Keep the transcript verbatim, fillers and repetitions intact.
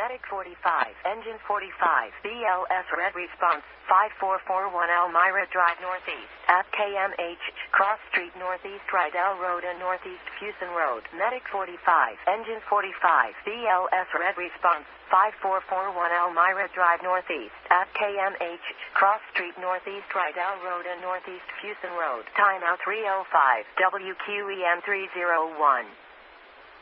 Medic forty-five, Engine forty-five, B L S Red Response, five four four one Elmira Drive Northeast, at K M H, Cross Street Northeast Rydell Road and Northeast Fuson Road. Medic forty-five, Engine forty-five, B L S Red Response, five four four one Elmira Drive Northeast, at K M H, Cross Street Northeast Rydell Road and Northeast Fuson Road. Timeout three oh five, W Q E M three oh one.